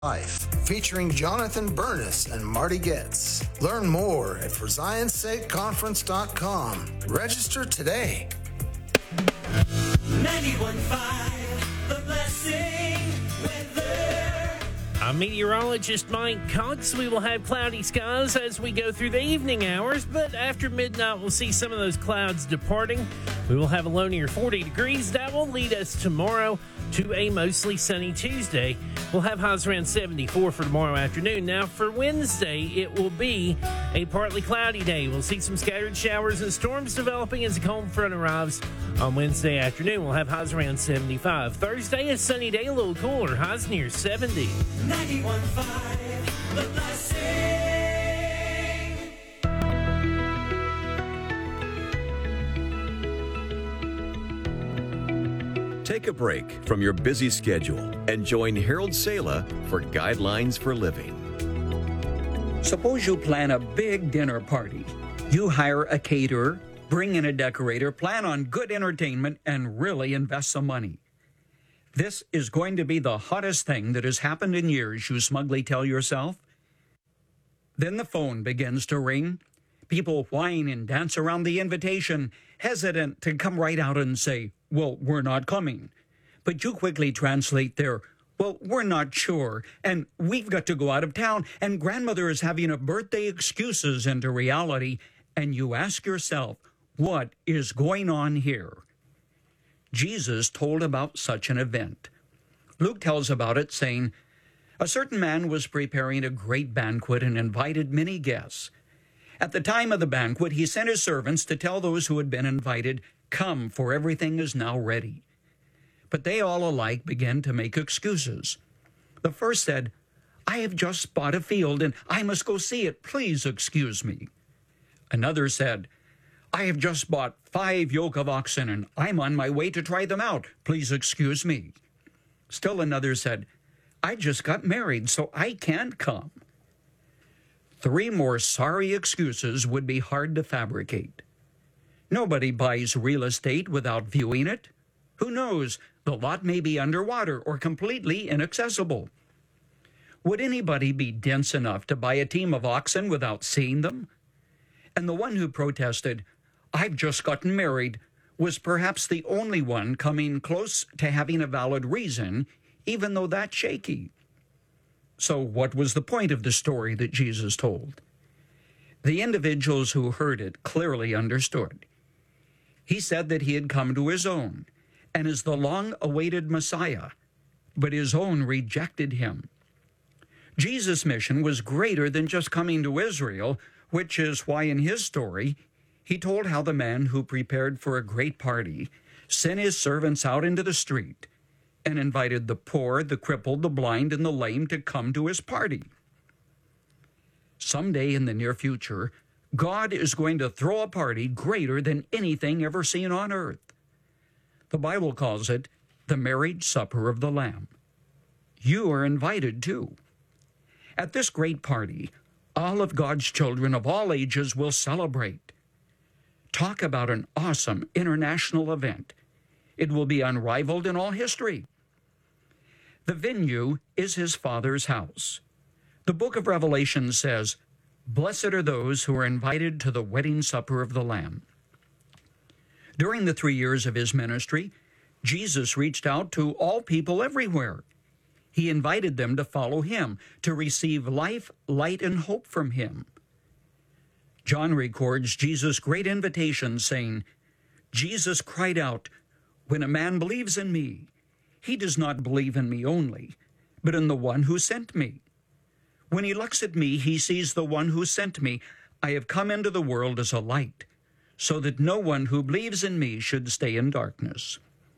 Life, featuring Jonathan Burness and Marty Getz. Learn more at ForZionStateConference.com. Register today. 91.5, The Blessing Weather. I'm meteorologist Mike Cox. We will have cloudy skies as we go through the evening hours, but after midnight, we'll see some of those clouds departing. We will have a low near 40 degrees. That will lead us tomorrow to a mostly sunny Tuesday. We'll have highs around 74 for tomorrow afternoon. Now, for Wednesday, it will be a partly cloudy day. We'll see some scattered showers and storms developing as a cold front arrives on Wednesday afternoon. We'll have highs around 75. Thursday, a sunny day, a little cooler. Highs near 70. 91.5, The Blessing. Take a break from your busy schedule and join Harold Sala for Guidelines for Living. Suppose you plan a big dinner party. You hire a caterer, bring in a decorator, plan on good entertainment, and really invest some money. This is going to be the hottest thing that has happened in years, you smugly tell yourself. Then the phone begins to ring. People whine and dance around the invitation, hesitant to come right out and say, "Well, we're not coming." But you quickly translate their, "Well, we're not sure, and we've got to go out of town, and grandmother is having a birthday," excuses into reality, and you ask yourself, what is going on here? Jesus told about such an event. Luke tells about it, saying, "A certain man was preparing a great banquet and invited many guests. At the time of the banquet, he sent his servants to tell those who had been invited, 'Come, for everything is now ready.' But they all alike began to make excuses. The first said, 'I have just bought a field, and I must go see it. Please excuse me.' Another said, 'I have just bought 5 yoke of oxen, and I'm on my way to try them out. Please excuse me.' Still another said, 'I just got married, so I can't come.' 3 more sorry excuses would be hard to fabricate. Nobody buys real estate without viewing it. Who knows, the lot may be underwater or completely inaccessible. Would anybody be dense enough to buy a team of oxen without seeing them? And the one who protested, 'I've just gotten married,' was perhaps the only one coming close to having a valid reason, even though that's shaky. So what was the point of the story that Jesus told? The individuals who heard it clearly understood. He said that he had come to his own, and is the long-awaited Messiah, but his own rejected him. Jesus' mission was greater than just coming to Israel, which is why in his story, he told how the man who prepared for a great party sent his servants out into the street and invited the poor, the crippled, the blind, and the lame to come to his party. Someday in the near future, God is going to throw a party greater than anything ever seen on earth. The Bible calls it the marriage supper of the Lamb. You are invited too. At this great party, all of God's children of all ages will celebrate. Talk about an awesome international event. It will be unrivaled in all history. The venue is his Father's house. The book of Revelation says, "Blessed are those who are invited to the wedding supper of the Lamb." During the 3 years of his ministry, Jesus reached out to all people everywhere. He invited them to follow him, to receive life, light, and hope from him. John records Jesus' great invitation, saying, "Jesus cried out, 'When a man believes in me, he does not believe in me only, but in the one who sent me. When he looks at me, he sees the one who sent me. I have come into the world as a light, so that no one who believes in me should stay in darkness.'"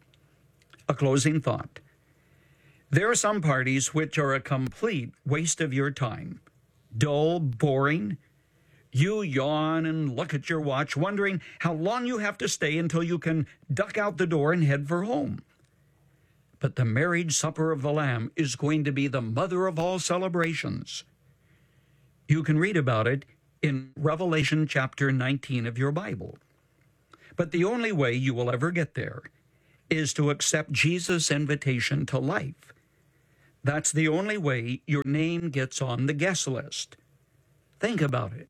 A closing thought. There are some parties which are a complete waste of your time. Dull, boring. You yawn and look at your watch, wondering how long you have to stay until you can duck out the door and head for home. But the marriage supper of the Lamb is going to be the mother of all celebrations. You can read about it in Revelation chapter 19 of your Bible. But the only way you will ever get there is to accept Jesus' invitation to life. That's the only way your name gets on the guest list. Think about it.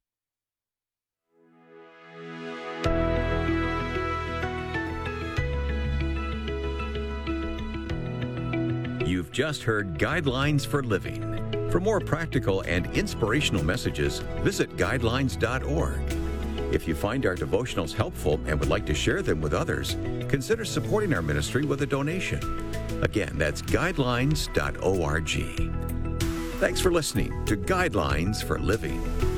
You've just heard Guidelines for Living. For more practical and inspirational messages, visit guidelines.org. If you find our devotionals helpful and would like to share them with others, consider supporting our ministry with a donation. Again, that's guidelines.org. Thanks for listening to Guidelines for Living.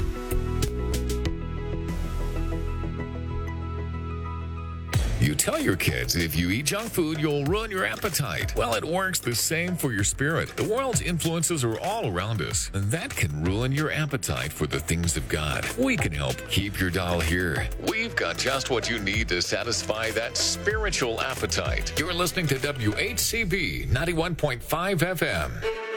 You tell your kids if you eat junk food, you'll ruin your appetite. Well, it works the same for your spirit. The world's influences are all around us, and that can ruin your appetite for the things of God. We can help. Keep your dial here. We've got just what you need to satisfy that spiritual appetite. You're listening to WHCB 91.5 FM.